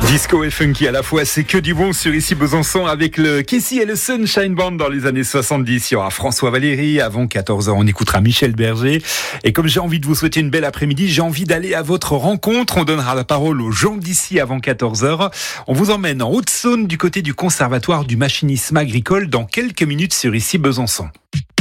Disco et funky à la fois, c'est que du bon sur ici Besançon avec le Casey et le Sunshine Band dans les années 70. Il y aura François Valéry, avant 14h on écoutera Michel Berger. Et comme j'ai envie de vous souhaiter une belle après-midi, j'ai envie d'aller à votre rencontre. On donnera la parole aux gens d'ici avant 14h. On vous emmène en Haute-Saône du côté du conservatoire du machinisme agricole dans quelques minutes sur ici Besançon.